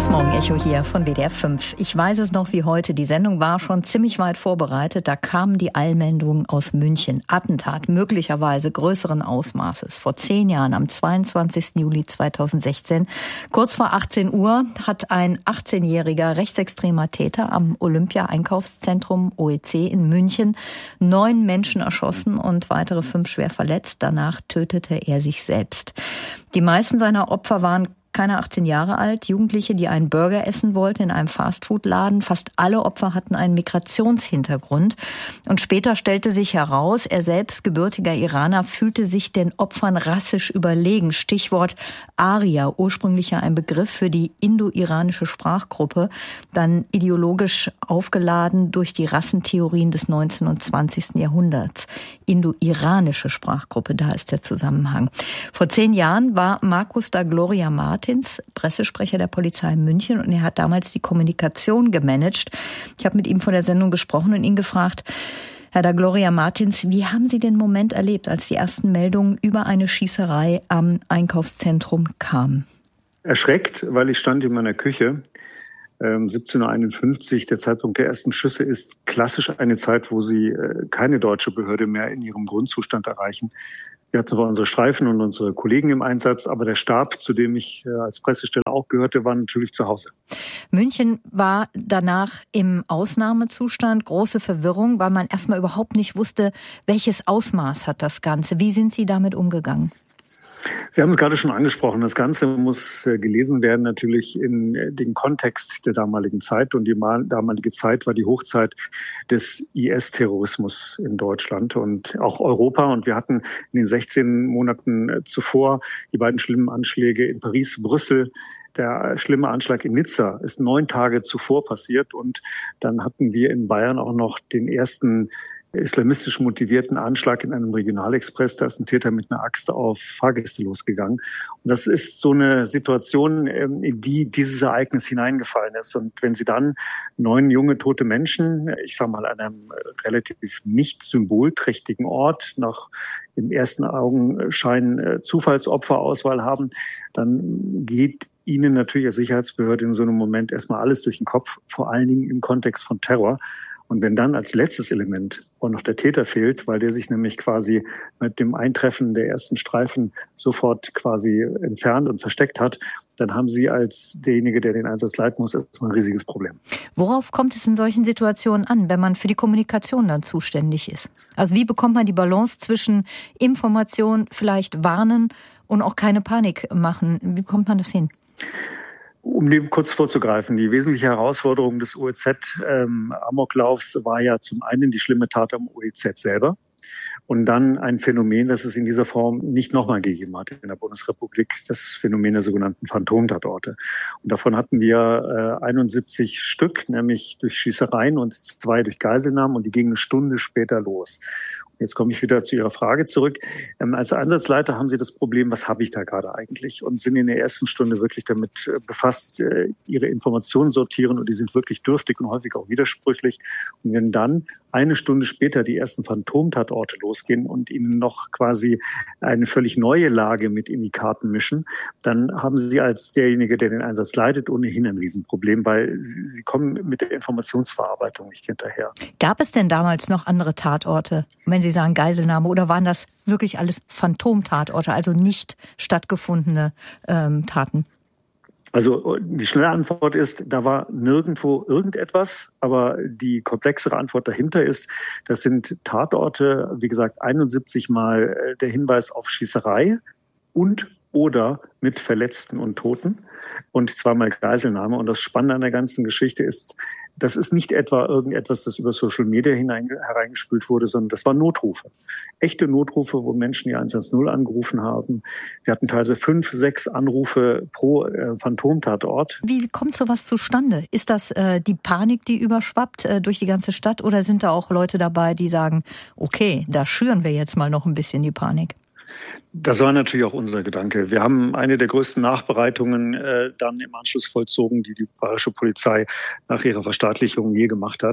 Das Morgenecho hier von WDR 5. Ich weiß es noch wie heute. Die Sendung war schon ziemlich weit vorbereitet. Da kamen die Eilmeldungen aus München. Attentat möglicherweise größeren Ausmaßes. Vor 10 Jahren, am 22. Juli 2016, kurz vor 18 Uhr, hat ein 18-jähriger rechtsextremer Täter am Olympia-Einkaufszentrum OEC in München 9 Menschen erschossen und weitere 5 schwer verletzt. Danach tötete er sich selbst. Die meisten seiner Opfer waren keine 18 Jahre alt, Jugendliche, die einen Burger essen wollten in einem Fastfood-Laden. Fast alle Opfer hatten einen Migrationshintergrund. Und später stellte sich heraus, er selbst, gebürtiger Iraner, fühlte sich den Opfern rassisch überlegen. Stichwort Aria, ursprünglich ja ein Begriff für die indo-iranische Sprachgruppe, dann ideologisch aufgeladen durch die Rassentheorien des 19. und 20. Jahrhunderts. Indo-iranische Sprachgruppe, da ist der Zusammenhang. Vor 10 Jahren war Markus da Gloria Martins, Pressesprecher der Polizei München, und er hat damals die Kommunikation gemanagt. Ich habe mit ihm vor der Sendung gesprochen und ihn gefragt: Herr da Gloria Martins, wie haben Sie den Moment erlebt, als die ersten Meldungen über eine Schießerei am Einkaufszentrum kamen? Erschreckt, weil ich stand in meiner Küche. 17:51 Uhr, der Zeitpunkt der ersten Schüsse, ist klassisch eine Zeit, wo Sie keine deutsche Behörde mehr in ihrem Grundzustand erreichen. Wir hatten zwar unsere Streifen und unsere Kollegen im Einsatz, aber der Stab, zu dem ich als Pressestelle auch gehörte, war natürlich zu Hause. München war danach im Ausnahmezustand, große Verwirrung, weil man erstmal überhaupt nicht wusste, welches Ausmaß hat das Ganze. Wie sind Sie damit umgegangen? Sie haben es gerade schon angesprochen. Das Ganze muss gelesen werden natürlich in den Kontext der damaligen Zeit. Und die damalige Zeit war die Hochzeit des IS-Terrorismus in Deutschland und auch Europa. Und wir hatten in den 16 Monaten zuvor die beiden schlimmen Anschläge in Paris, Brüssel. Der schlimme Anschlag in Nizza ist 9 Tage zuvor passiert. Und dann hatten wir in Bayern auch noch den ersten islamistisch motivierten Anschlag in einem Regionalexpress. Da ist ein Täter mit einer Axt auf Fahrgäste losgegangen. Und das ist so eine Situation, in die dieses Ereignis hineingefallen ist. Und wenn Sie dann 9 junge tote Menschen, ich sage mal an einem relativ nicht symbolträchtigen Ort, nach im ersten Augenschein Zufallsopferauswahl haben, dann geht Ihnen natürlich als Sicherheitsbehörde in so einem Moment erstmal alles durch den Kopf, vor allen Dingen im Kontext von Terror. Und wenn dann als letztes Element auch noch der Täter fehlt, weil der sich nämlich quasi mit dem Eintreffen der ersten Streifen sofort quasi entfernt und versteckt hat, dann haben Sie als derjenige, der den Einsatz leiten muss, erstmal ein riesiges Problem. Worauf kommt es in solchen Situationen an, wenn man für die Kommunikation dann zuständig ist? Also wie bekommt man die Balance zwischen Information, vielleicht warnen und auch keine Panik machen? Wie bekommt man das hin? Um dem kurz vorzugreifen, die wesentliche Herausforderung des OEZ-Amoklaufs war ja zum einen die schlimme Tat am OEZ selber und dann ein Phänomen, das es in dieser Form nicht nochmal gegeben hat in der Bundesrepublik, das Phänomen der sogenannten Phantomtatorte. Und davon hatten wir 71 Stück, nämlich durch Schießereien und 2 durch Geiselnahmen, und die gingen eine Stunde später los. Jetzt komme ich wieder zu Ihrer Frage zurück. Als Einsatzleiter haben Sie das Problem, was habe ich da gerade eigentlich? Und sind in der ersten Stunde wirklich damit befasst, Ihre Informationen sortieren, und die sind wirklich dürftig und häufig auch widersprüchlich. Und wenn dann eine Stunde später die ersten Phantomtatorte losgehen und Ihnen noch quasi eine völlig neue Lage mit in die Karten mischen, dann haben Sie als derjenige, der den Einsatz leitet, ohnehin ein Riesenproblem, weil Sie kommen mit der Informationsverarbeitung nicht hinterher. Gab es denn damals noch andere Tatorte, wenn Sie sagen Geiselnahme, oder waren das wirklich alles Phantomtatorte, also nicht stattgefundene Taten? Also die schnelle Antwort ist, da war nirgendwo irgendetwas, aber die komplexere Antwort dahinter ist, das sind Tatorte, wie gesagt, 71 Mal der Hinweis auf Schießerei und oder mit Verletzten und Toten und 2-mal Geiselnahme. Und das Spannende an der ganzen Geschichte ist, das ist nicht etwa irgendetwas, das über Social Media hereingespült wurde, sondern das waren Notrufe. Echte Notrufe, wo Menschen die 110 angerufen haben. Wir hatten teilweise 5, 6 Anrufe pro Phantomtatort. Wie kommt sowas zustande? Ist das die Panik, die überschwappt durch die ganze Stadt, oder sind da auch Leute dabei, die sagen, okay, da schüren wir jetzt mal noch ein bisschen die Panik? Das war natürlich auch unser Gedanke. Wir haben eine der größten Nachbereitungen dann im Anschluss vollzogen, die die bayerische Polizei nach ihrer Verstaatlichung je gemacht hat.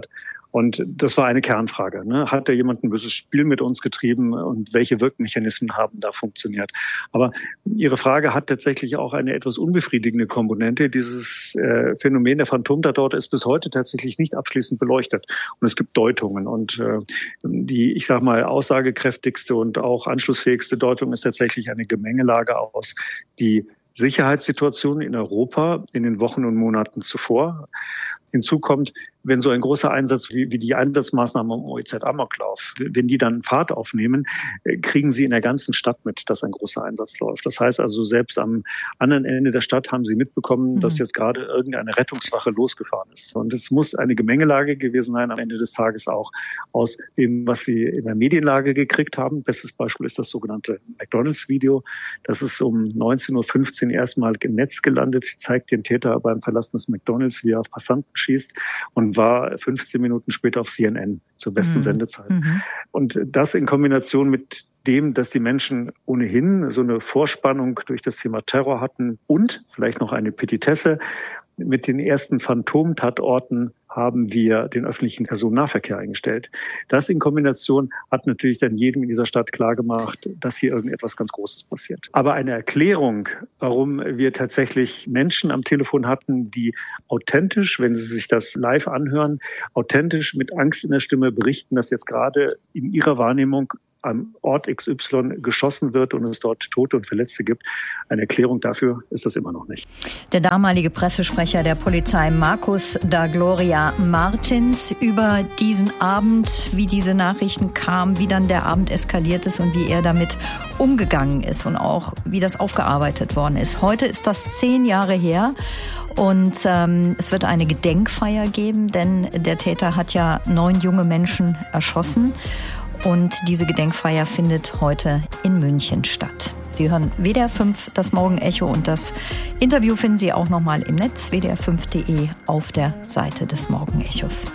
Und das war eine Kernfrage. Ne? Hat da jemand ein böses Spiel mit uns getrieben und welche Wirkmechanismen haben da funktioniert? Aber Ihre Frage hat tatsächlich auch eine etwas unbefriedigende Komponente. Dieses Phänomen der Phantomtatort ist bis heute tatsächlich nicht abschließend beleuchtet. Und es gibt Deutungen. Und die, ich sage mal, aussagekräftigste und auch anschlussfähigste Deutung ist tatsächlich eine Gemengelage aus die Sicherheitssituation in Europa in den Wochen und Monaten zuvor. Hinzu kommt, wenn so ein großer Einsatz wie die Einsatzmaßnahmen am OEZ-Amoklauf, wenn die dann Fahrt aufnehmen, kriegen sie in der ganzen Stadt mit, dass ein großer Einsatz läuft. Das heißt also, selbst am anderen Ende der Stadt haben sie mitbekommen, dass jetzt gerade irgendeine Rettungswache losgefahren ist. Und es muss eine Gemengelage gewesen sein, am Ende des Tages auch aus dem, was sie in der Medienlage gekriegt haben. Bestes Beispiel ist das sogenannte McDonald's-Video. Das ist um 19.15 Uhr erstmal im Netz gelandet, zeigt den Täter beim Verlassen des McDonald's, wie er auf Passanten schießt, und war 15 Minuten später auf CNN zur besten Sendezeit. Und das in Kombination mit dem, dass die Menschen ohnehin so eine Vorspannung durch das Thema Terror hatten und vielleicht noch eine Petitesse. Mit den ersten Phantomtatorten haben wir den öffentlichen Personennahverkehr eingestellt. Das in Kombination hat natürlich dann jedem in dieser Stadt klargemacht, dass hier irgendetwas ganz Großes passiert. Aber eine Erklärung, warum wir tatsächlich Menschen am Telefon hatten, die authentisch, wenn sie sich das live anhören, authentisch mit Angst in der Stimme berichten, dass jetzt gerade in ihrer Wahrnehmung am Ort XY geschossen wird und es dort Tote und Verletzte gibt. Eine Erklärung dafür ist das immer noch nicht. Der damalige Pressesprecher der Polizei, Markus da Gloria Martins, über diesen Abend, wie diese Nachrichten kamen, wie dann der Abend eskaliert ist und wie er damit umgegangen ist und auch wie das aufgearbeitet worden ist. Heute ist das 10 Jahre her. Und es wird eine Gedenkfeier geben, denn der Täter hat ja 9 junge Menschen erschossen. Und diese Gedenkfeier findet heute in München statt. Sie hören WDR 5, das Morgenecho, und das Interview finden Sie auch nochmal im Netz, wdr5.de, auf der Seite des Morgenechos.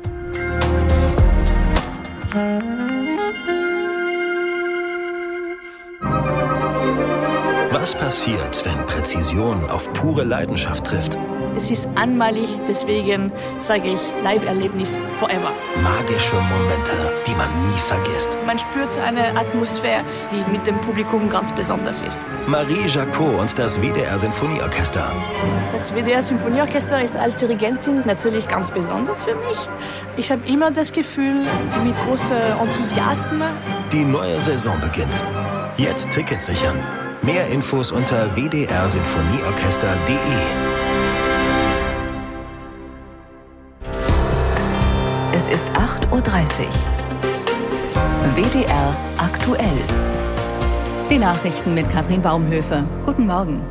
Was passiert, wenn Präzision auf pure Leidenschaft trifft? Es ist einmalig, deswegen sage ich Live-Erlebnis forever. Magische Momente, die man nie vergisst. Man spürt eine Atmosphäre, die mit dem Publikum ganz besonders ist. Marie Jacot und das WDR-Sinfonieorchester. Das WDR-Sinfonieorchester ist als Dirigentin natürlich ganz besonders für mich. Ich habe immer das Gefühl, mit großem Enthusiasmus. Die neue Saison beginnt. Jetzt Tickets sichern. Mehr Infos unter wdrsinfonieorchester.de. Es ist 8:30 Uhr. WDR aktuell. Die Nachrichten mit Katrin Baumhöfe. Guten Morgen.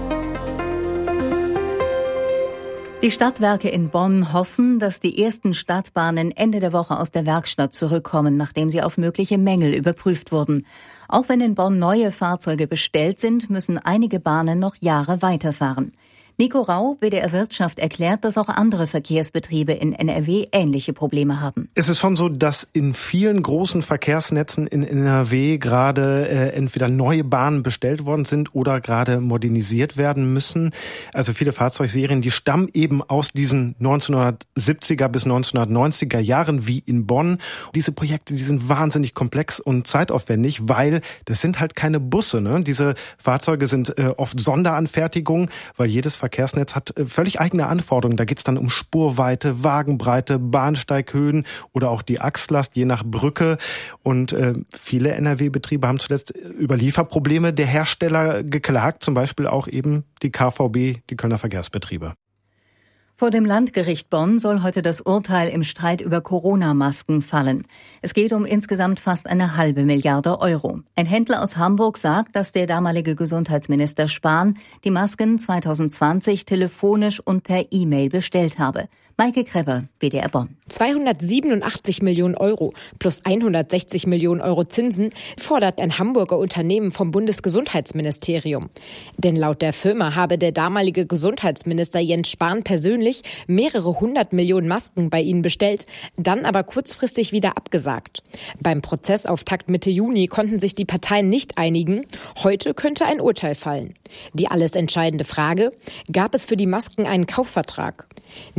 Die Stadtwerke in Bonn hoffen, dass die ersten Stadtbahnen Ende der Woche aus der Werkstatt zurückkommen, nachdem sie auf mögliche Mängel überprüft wurden. Auch wenn in Bonn neue Fahrzeuge bestellt sind, müssen einige Bahnen noch Jahre weiterfahren. Nico Rau, WDR Wirtschaft, erklärt, dass auch andere Verkehrsbetriebe in NRW ähnliche Probleme haben. Es ist schon so, dass in vielen großen Verkehrsnetzen in NRW gerade entweder neue Bahnen bestellt worden sind oder gerade modernisiert werden müssen. Also viele Fahrzeugserien, die stammen eben aus diesen 1970er bis 1990er Jahren wie in Bonn. Diese Projekte, die sind wahnsinnig komplex und zeitaufwendig, weil das sind halt keine Busse, ne? Diese Fahrzeuge sind oft Sonderanfertigungen, weil jedes Verkehrsnetz hat völlig eigene Anforderungen. Da geht es dann um Spurweite, Wagenbreite, Bahnsteighöhen oder auch die Achslast, je nach Brücke. Und viele NRW-Betriebe haben zuletzt über Lieferprobleme der Hersteller geklagt, zum Beispiel auch eben die KVB, die Kölner Verkehrsbetriebe. Vor dem Landgericht Bonn soll heute das Urteil im Streit über Corona-Masken fallen. Es geht um insgesamt fast 1,5 Milliarde Euro. Ein Händler aus Hamburg sagt, dass der damalige Gesundheitsminister Spahn die Masken 2020 telefonisch und per E-Mail bestellt habe. Maike Krebber, WDR Bonn. 287 Millionen Euro plus 160 Millionen Euro Zinsen fordert ein Hamburger Unternehmen vom Bundesgesundheitsministerium. Denn laut der Firma habe der damalige Gesundheitsminister Jens Spahn persönlich mehrere 100 Millionen Masken bei ihnen bestellt, dann aber kurzfristig wieder abgesagt. Beim Prozessauftakt Mitte Juni konnten sich die Parteien nicht einigen. Heute könnte ein Urteil fallen. Die alles entscheidende Frage: Gab es für die Masken einen Kaufvertrag? Neben der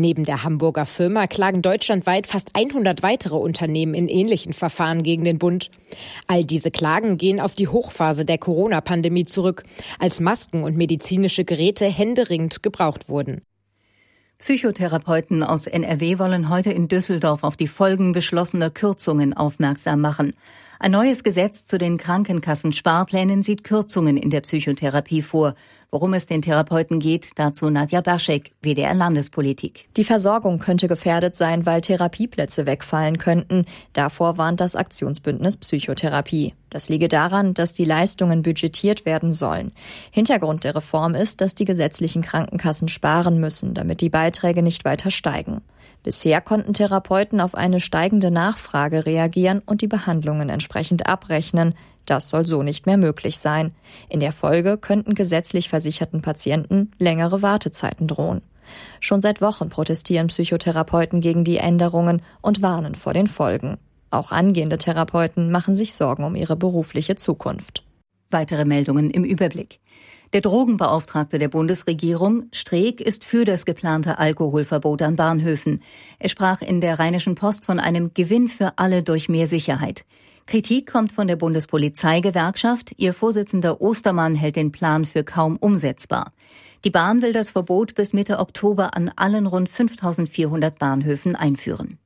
Hamburger Firma klagen deutschlandweit fast 100 weitere Unternehmen in ähnlichen Verfahren gegen den Bund. All diese Klagen gehen auf die Hochphase der Corona-Pandemie zurück, als Masken und medizinische Geräte händeringend gebraucht wurden. Psychotherapeuten aus NRW wollen heute in Düsseldorf auf die Folgen beschlossener Kürzungen aufmerksam machen. Ein neues Gesetz zu den Krankenkassensparplänen sieht Kürzungen in der Psychotherapie vor. Worum es den Therapeuten geht, dazu Nadja Baschek, WDR Landespolitik. Die Versorgung könnte gefährdet sein, weil Therapieplätze wegfallen könnten. Davor warnt das Aktionsbündnis Psychotherapie. Das liege daran, dass die Leistungen budgetiert werden sollen. Hintergrund der Reform ist, dass die gesetzlichen Krankenkassen sparen müssen, damit die Beiträge nicht weiter steigen. Bisher konnten Therapeuten auf eine steigende Nachfrage reagieren und die Behandlungen entsprechend abrechnen. Das soll so nicht mehr möglich sein. In der Folge könnten gesetzlich versicherten Patienten längere Wartezeiten drohen. Schon seit Wochen protestieren Psychotherapeuten gegen die Änderungen und warnen vor den Folgen. Auch angehende Therapeuten machen sich Sorgen um ihre berufliche Zukunft. Weitere Meldungen im Überblick. Der Drogenbeauftragte der Bundesregierung, Streeck, ist für das geplante Alkoholverbot an Bahnhöfen. Er sprach in der Rheinischen Post von einem Gewinn für alle durch mehr Sicherheit. Kritik kommt von der Bundespolizeigewerkschaft. Ihr Vorsitzender Ostermann hält den Plan für kaum umsetzbar. Die Bahn will das Verbot bis Mitte Oktober an allen rund 5.400 Bahnhöfen einführen.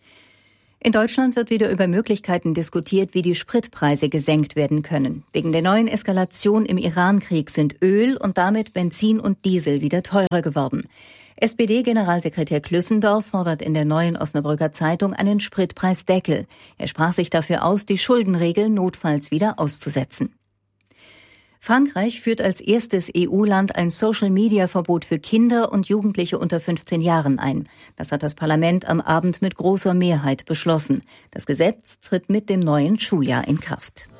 In Deutschland wird wieder über Möglichkeiten diskutiert, wie die Spritpreise gesenkt werden können. Wegen der neuen Eskalation im Iran-Krieg sind Öl und damit Benzin und Diesel wieder teurer geworden. SPD-Generalsekretär Klüssendorf fordert in der Neuen Osnabrücker Zeitung einen Spritpreisdeckel. Er sprach sich dafür aus, die Schuldenregel notfalls wieder auszusetzen. Frankreich führt als erstes EU-Land ein Social-Media-Verbot für Kinder und Jugendliche unter 15 Jahren ein. Das hat das Parlament am Abend mit großer Mehrheit beschlossen. Das Gesetz tritt mit dem neuen Schuljahr in Kraft.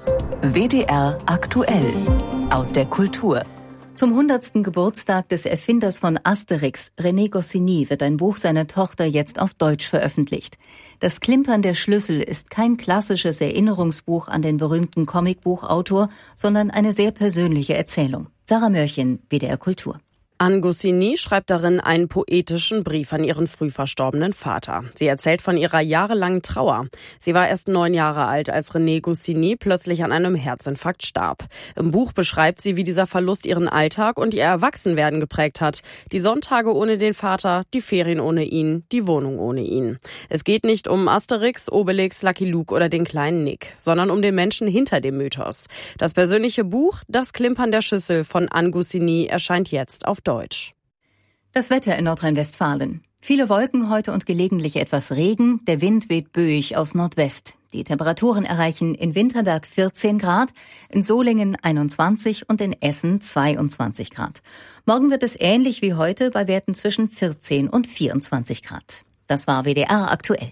WDR aktuell aus der Kultur. Zum 100. Geburtstag des Erfinders von Asterix, René Goscinny, wird ein Buch seiner Tochter jetzt auf Deutsch veröffentlicht. Das Klimpern der Schlüssel ist kein klassisches Erinnerungsbuch an den berühmten Comicbuchautor, sondern eine sehr persönliche Erzählung. Sarah Mörchen, WDR Kultur. Anne Goscinny schreibt darin einen poetischen Brief an ihren früh verstorbenen Vater. Sie erzählt von ihrer jahrelangen Trauer. Sie war erst 9 Jahre alt, als René Goscinny plötzlich an einem Herzinfarkt starb. Im Buch beschreibt sie, wie dieser Verlust ihren Alltag und ihr Erwachsenwerden geprägt hat. Die Sonntage ohne den Vater, die Ferien ohne ihn, die Wohnung ohne ihn. Es geht nicht um Asterix, Obelix, Lucky Luke oder den kleinen Nick, sondern um den Menschen hinter dem Mythos. Das persönliche Buch Das Klimpern der Schüssel von Anne Goscinny erscheint jetzt auf Deutsch. Das Wetter in Nordrhein-Westfalen. Viele Wolken heute und gelegentlich etwas Regen. Der Wind weht böig aus Nordwest. Die Temperaturen erreichen in Winterberg 14 Grad, in Solingen 21 und in Essen 22 Grad. Morgen wird es ähnlich wie heute bei Werten zwischen 14 und 24 Grad. Das war WDR aktuell.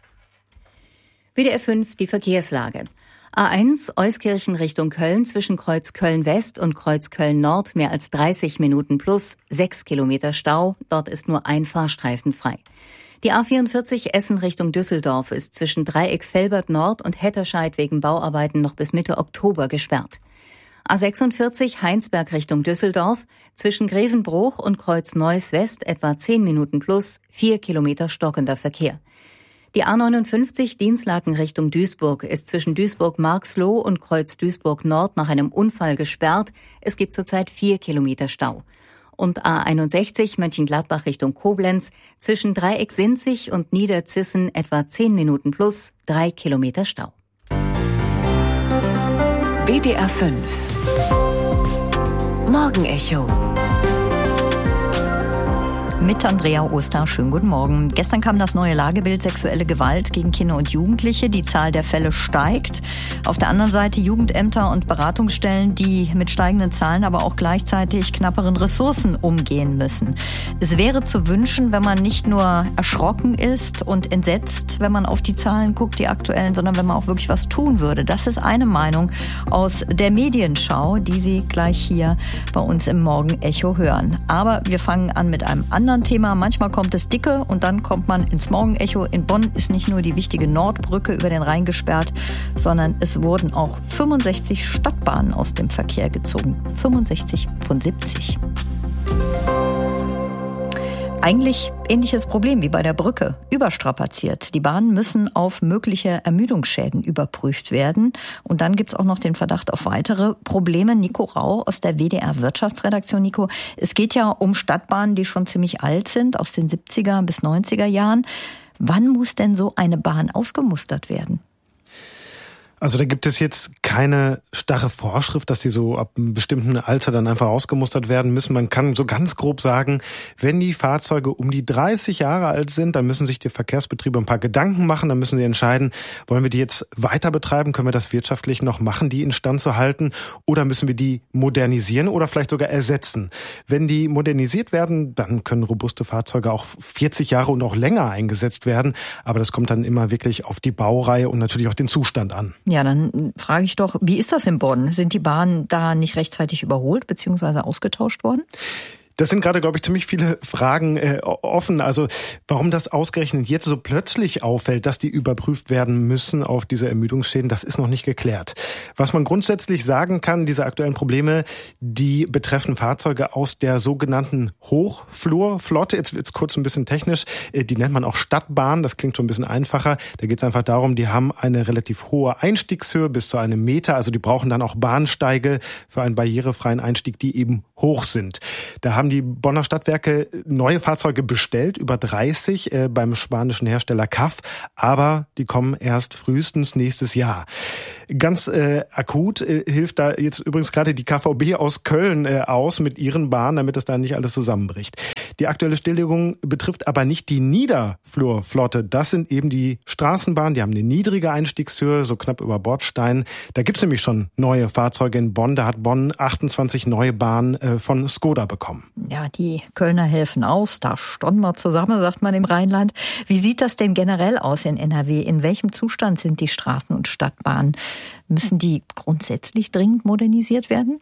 WDR 5, die Verkehrslage. A1 Euskirchen Richtung Köln zwischen Kreuz Köln-West und Kreuz Köln-Nord mehr als 30 Minuten plus 6 Kilometer Stau. Dort ist nur ein Fahrstreifen frei. Die A44 Essen Richtung Düsseldorf ist zwischen Dreieck Velbert Nord und Hetterscheid wegen Bauarbeiten noch bis Mitte Oktober gesperrt. A46 Heinsberg Richtung Düsseldorf zwischen Grevenbruch und Kreuz Neuss West etwa 10 Minuten plus 4 Kilometer stockender Verkehr. Die A59 Dinslaken Richtung Duisburg ist zwischen Duisburg-Marxloh und Kreuz Duisburg-Nord nach einem Unfall gesperrt. Es gibt zurzeit 4 Kilometer Stau. Und A61 Mönchengladbach Richtung Koblenz zwischen Dreieck Sinzig und Niederzissen etwa 10 Minuten plus 3 Kilometer Stau. WDR 5 Morgenecho Mit Andrea Oster. Schönen guten Morgen. Gestern kam das neue Lagebild sexuelle Gewalt gegen Kinder und Jugendliche. Die Zahl der Fälle steigt. Auf der anderen Seite Jugendämter und Beratungsstellen, die mit steigenden Zahlen, aber auch gleichzeitig knapperen Ressourcen umgehen müssen. Es wäre zu wünschen, wenn man nicht nur erschrocken ist und entsetzt, wenn man auf die Zahlen guckt, die aktuellen, sondern wenn man auch wirklich was tun würde. Das ist eine Meinung aus der Medienschau, die Sie gleich hier bei uns im Morgenecho hören. Aber wir fangen an mit einem anderen Thema. Manchmal kommt es dicke und dann kommt man ins Morgenecho. In Bonn ist nicht nur die wichtige Nordbrücke über den Rhein gesperrt, sondern es wurden auch 65 Stadtbahnen aus dem Verkehr gezogen. 65 von 70. Eigentlich ähnliches Problem wie bei der Brücke, überstrapaziert. Die Bahnen müssen auf mögliche Ermüdungsschäden überprüft werden. Und dann gibt's auch noch den Verdacht auf weitere Probleme. Nico Rau aus der WDR-Wirtschaftsredaktion. Nico, es geht ja um Stadtbahnen, die schon ziemlich alt sind, aus den 70er bis 90er Jahren. Wann muss denn so eine Bahn ausgemustert werden? Also da gibt es jetzt keine starre Vorschrift, dass die so ab einem bestimmten Alter dann einfach ausgemustert werden müssen. Man kann so ganz grob sagen, wenn die Fahrzeuge um die 30 Jahre alt sind, dann müssen sich die Verkehrsbetriebe ein paar Gedanken machen. Dann müssen sie entscheiden, wollen wir die jetzt weiter betreiben? Können wir das wirtschaftlich noch machen, die instand zu halten? Oder müssen wir die modernisieren oder vielleicht sogar ersetzen? Wenn die modernisiert werden, dann können robuste Fahrzeuge auch 40 Jahre und auch länger eingesetzt werden. Aber das kommt dann immer wirklich auf die Baureihe und natürlich auch den Zustand an. Ja, dann frage ich doch, wie ist das in Bonn? Sind die Bahnen da nicht rechtzeitig überholt bzw. ausgetauscht worden? Das sind gerade, glaube ich, ziemlich viele Fragen offen. Also warum das ausgerechnet jetzt so plötzlich auffällt, dass die überprüft werden müssen auf diese Ermüdungsschäden, das ist noch nicht geklärt. Was man grundsätzlich sagen kann, diese aktuellen Probleme, die betreffen Fahrzeuge aus der sogenannten Hochflurflotte. Jetzt wird's kurz ein bisschen technisch. Die nennt man auch Stadtbahn. Das klingt schon ein bisschen einfacher. Da geht's einfach darum, die haben eine relativ hohe Einstiegshöhe bis zu einem Meter. Also die brauchen dann auch Bahnsteige für einen barrierefreien Einstieg, die eben hoch sind. Da haben die Bonner Stadtwerke neue Fahrzeuge bestellt, über 30 beim spanischen Hersteller CAF, aber die kommen erst frühestens nächstes Jahr. Ganz akut hilft da jetzt übrigens gerade die KVB aus Köln aus mit ihren Bahnen, damit es da nicht alles zusammenbricht. Die aktuelle Stilllegung betrifft aber nicht die Niederflurflotte. Das sind eben die Straßenbahnen, die haben eine niedrige Einstiegshöhe, so knapp über Bordstein. Da gibt's nämlich schon neue Fahrzeuge in Bonn. Da hat Bonn 28 neue Bahnen von Skoda bekommen. Ja, die Kölner helfen aus. Da stonnen wir zusammen, sagt man im Rheinland. Wie sieht das denn generell aus in NRW? In welchem Zustand sind die Straßen- und Stadtbahnen? Müssen die grundsätzlich dringend modernisiert werden?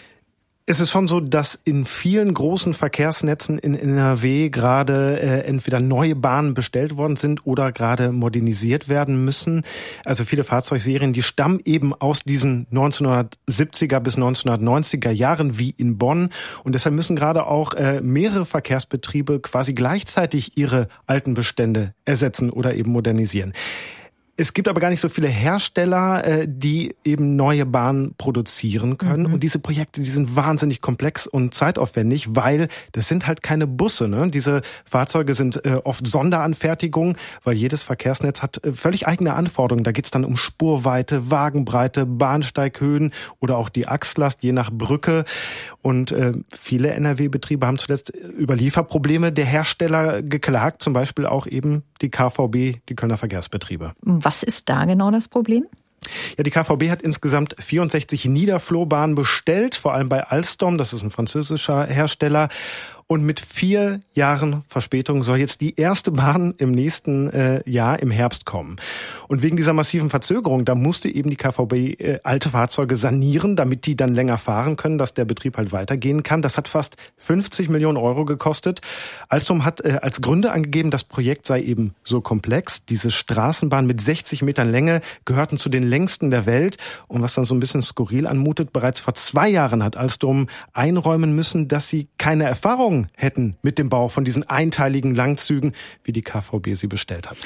Es ist schon so, dass in vielen großen Verkehrsnetzen in NRW gerade entweder neue Bahnen bestellt worden sind oder gerade modernisiert werden müssen. Also viele Fahrzeugserien, die stammen eben aus diesen 1970er bis 1990er Jahren wie in Bonn. Und deshalb müssen gerade auch mehrere Verkehrsbetriebe quasi gleichzeitig ihre alten Bestände ersetzen oder eben modernisieren. Es gibt aber gar nicht so viele Hersteller, die eben neue Bahnen produzieren können. Und diese Projekte, die sind wahnsinnig komplex und zeitaufwendig, weil das sind halt keine Busse, ne? Diese Fahrzeuge sind oft Sonderanfertigungen, weil jedes Verkehrsnetz hat völlig eigene Anforderungen. Da geht's dann um Spurweite, Wagenbreite, Bahnsteighöhen oder auch die Achslast, je nach Brücke. Und viele NRW-Betriebe haben zuletzt über Lieferprobleme der Hersteller geklagt, zum Beispiel auch eben die KVB, die Kölner Verkehrsbetriebe. Was ist da genau das Problem? Ja, die KVB hat insgesamt 64 Niederflurbahnen bestellt, vor allem bei Alstom, das ist ein französischer Hersteller. Und mit 4 Jahren Verspätung soll jetzt die erste Bahn im nächsten Jahr im Herbst kommen. Und wegen dieser massiven Verzögerung, da musste eben die KVB alte Fahrzeuge sanieren, damit die dann länger fahren können, dass der Betrieb halt weitergehen kann. Das hat fast 50 Millionen Euro gekostet. Alstom hat als Gründe angegeben, das Projekt sei eben so komplex. Diese Straßenbahnen mit 60 Metern Länge gehörten zu den längsten der Welt. Und was dann so ein bisschen skurril anmutet, bereits vor 2 Jahren hat Alstom einräumen müssen, dass sie keine Erfahrung hätten mit dem Bau von diesen einteiligen Langzügen, wie die KVB sie bestellt hat.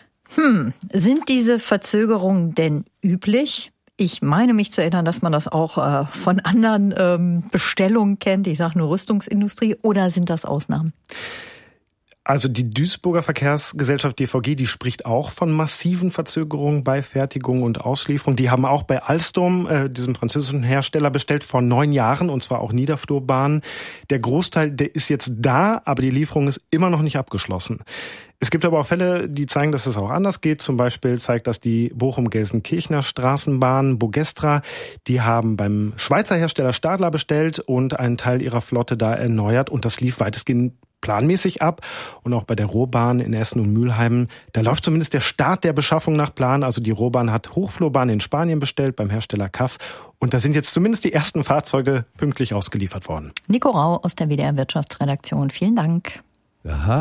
Sind diese Verzögerungen denn üblich? Ich meine mich zu erinnern, dass man das auch von anderen Bestellungen kennt. Ich sage nur Rüstungsindustrie. Oder sind das Ausnahmen? Also die Duisburger Verkehrsgesellschaft DVG, die spricht auch von massiven Verzögerungen bei Fertigung und Auslieferung. Die haben auch bei Alstom, diesem französischen Hersteller, bestellt vor 9 Jahren, und zwar auch Niederflurbahnen. Der Großteil, der ist jetzt da, aber die Lieferung ist immer noch nicht abgeschlossen. Es gibt aber auch Fälle, die zeigen, dass es auch anders geht. Zum Beispiel zeigt das die Bochum-Gelsenkirchener Straßenbahn Bogestra. Die haben beim Schweizer Hersteller Stadler bestellt und einen Teil ihrer Flotte da erneuert, und das lief weitestgehend planmäßig ab. Und auch bei der Ruhrbahn in Essen und Mülheim, da läuft zumindest der Start der Beschaffung nach Plan. Also die Ruhrbahn hat Hochflurbahnen in Spanien bestellt beim Hersteller CAF. Und da sind jetzt zumindest die ersten Fahrzeuge pünktlich ausgeliefert worden. Nico Rau aus der WDR Wirtschaftsredaktion. Vielen Dank. Aha.